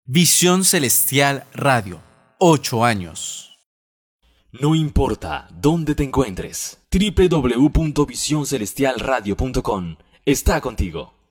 Visión Celestial Radio, 8 años. No importa dónde te encuentres, www.visioncelestialradio.com está contigo.